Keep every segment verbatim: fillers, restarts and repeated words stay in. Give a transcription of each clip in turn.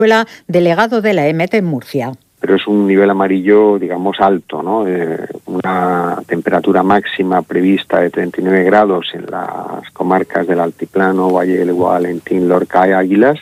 delegado de la E M E T en Murcia. Pero es un nivel amarillo, digamos, alto, ¿no? Eh, una temperatura máxima prevista de treinta y nueve grados en las comarcas del Altiplano, Valle del Guadalentín, Lorca y Águilas,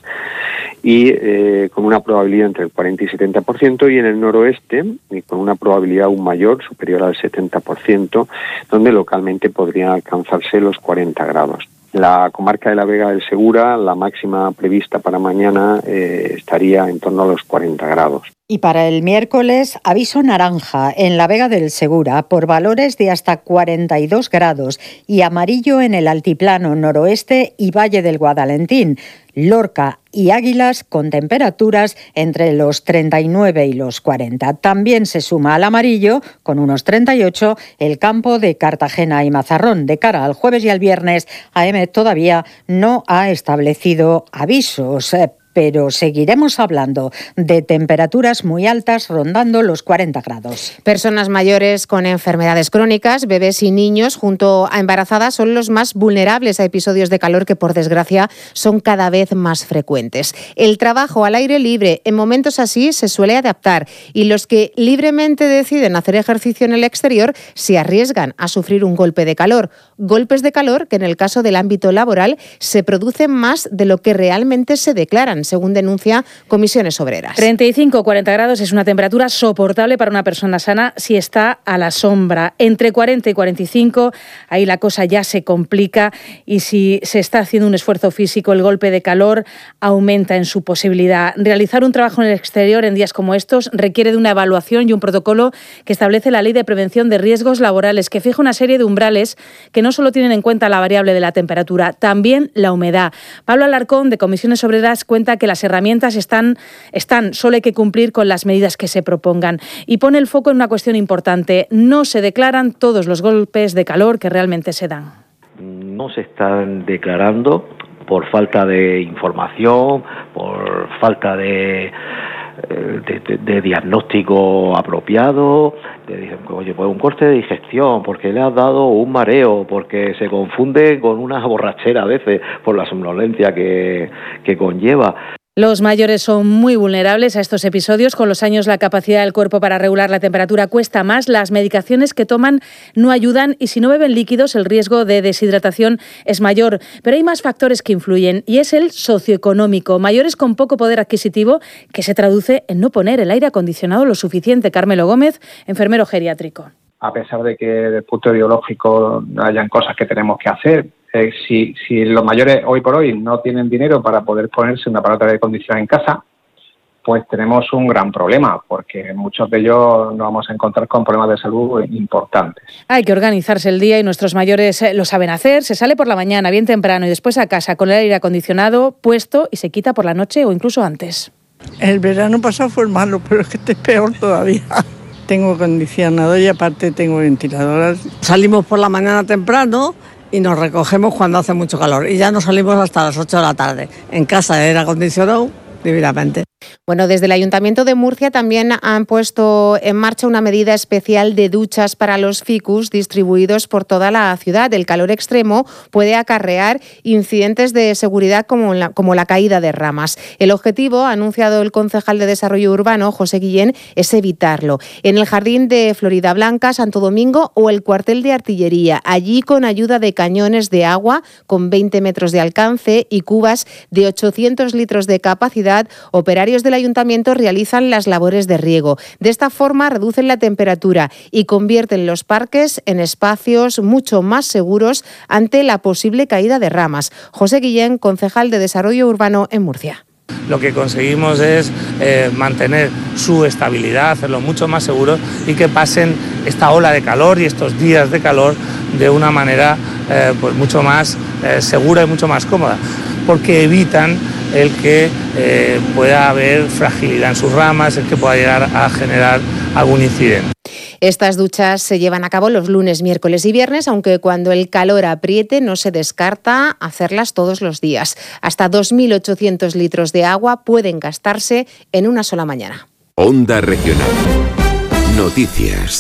y eh, con una probabilidad entre el cuarenta y setenta por ciento, y en el noroeste y con una probabilidad aún mayor, superior al setenta por ciento, donde localmente podrían alcanzarse los cuarenta grados. La comarca de la Vega del Segura, la máxima prevista para mañana eh, estaría en torno a los cuarenta grados. Y para el miércoles, aviso naranja en la Vega del Segura por valores de hasta cuarenta y dos grados y amarillo en el altiplano noroeste y Valle del Guadalentín, Lorca y Águilas con temperaturas entre los treinta y nueve y los cuarenta. También se suma al amarillo, con unos treinta y ocho, el campo de Cartagena y Mazarrón. De cara al jueves y al viernes, A E M E T todavía no ha establecido avisos, pero seguiremos hablando de temperaturas muy altas rondando los cuarenta grados. Personas mayores con enfermedades crónicas, bebés y niños junto a embarazadas son los más vulnerables a episodios de calor que, por desgracia, son cada vez más frecuentes. El trabajo al aire libre en momentos así se suele adaptar y los que libremente deciden hacer ejercicio en el exterior se arriesgan a sufrir un golpe de calor. Golpes de calor que en el caso del ámbito laboral se producen más de lo que realmente se declaran, según denuncia Comisiones Obreras. treinta y cinco a cuarenta grados es una temperatura soportable para una persona sana si está a la sombra. Entre cuarenta y cuarenta y cinco, ahí la cosa ya se complica y si se está haciendo un esfuerzo físico, el golpe de calor aumenta en su posibilidad. Realizar un trabajo en el exterior en días como estos requiere de una evaluación y un protocolo que establece la Ley de Prevención de Riesgos Laborales, que fija una serie de umbrales que no solo tienen en cuenta la variable de la temperatura, también la humedad. Pablo Alarcón, de Comisiones Obreras, cuenta que las herramientas están, están, solo hay que cumplir con las medidas que se propongan. Y pone el foco en una cuestión importante: no se declaran todos los golpes de calor que realmente se dan. No se están declarando por falta de información, por falta de... De, de, de diagnóstico apropiado, te dicen, oye, pues un corte de digestión, porque le has dado un mareo, porque se confunde con una borrachera a veces por la somnolencia que, que conlleva. Los mayores son muy vulnerables a estos episodios. Con los años la capacidad del cuerpo para regular la temperatura cuesta más, las medicaciones que toman no ayudan y si no beben líquidos el riesgo de deshidratación es mayor. Pero hay más factores que influyen y es el socioeconómico. Mayores con poco poder adquisitivo que se traduce en no poner el aire acondicionado lo suficiente. Carmelo Gómez, enfermero geriátrico. A pesar de que desde el punto ideológico hayan cosas que tenemos que hacer, Eh, si, si los mayores hoy por hoy no tienen dinero para poder ponerse un aparato de aire acondicionado en casa, pues tenemos un gran problema, porque muchos de ellos nos vamos a encontrar con problemas de salud importantes. Hay que organizarse el día y nuestros mayores lo saben hacer. Se sale por la mañana bien temprano y después a casa con el aire acondicionado puesto y se quita por la noche o incluso antes. El verano pasado fue malo, pero es que este es peor todavía. Tengo acondicionador y aparte tengo ventilador. Salimos por la mañana temprano y nos recogemos cuando hace mucho calor y ya no salimos hasta las ocho de la tarde. En casa era acondicionado divinamente. Bueno, desde el Ayuntamiento de Murcia también han puesto en marcha una medida especial de duchas para los ficus distribuidos por toda la ciudad. El calor extremo puede acarrear incidentes de seguridad como la, como la caída de ramas. El objetivo, ha anunciado el concejal de Desarrollo Urbano, José Guillén, es evitarlo. En el Jardín de Florida Blanca, Santo Domingo o el cuartel de artillería, allí con ayuda de cañones de agua con veinte metros de alcance y cubas de ochocientos litros de capacidad, operarios del Ayuntamiento realizan las labores de riego. De esta forma reducen la temperatura y convierten los parques en espacios mucho más seguros ante la posible caída de ramas. José Guillén, concejal de Desarrollo Urbano en Murcia. Lo que conseguimos es eh, mantener su estabilidad, hacerlo mucho más seguro y que pasen esta ola de calor y estos días de calor de una manera eh, pues mucho más eh, segura y mucho más cómoda, porque evitan el que eh, pueda haber fragilidad en sus ramas, el que pueda llegar a generar algún incidente. Estas duchas se llevan a cabo los lunes, miércoles y viernes, aunque cuando el calor apriete no se descarta hacerlas todos los días. Hasta dos mil ochocientos litros de agua pueden gastarse en una sola mañana. Onda Regional. Noticias.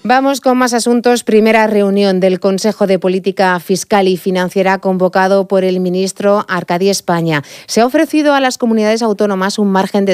Vamos con más asuntos. Primera reunión del Consejo de Política Fiscal y Financiera convocado por el ministro Arcadi España. Se ha ofrecido a las comunidades autónomas un margen de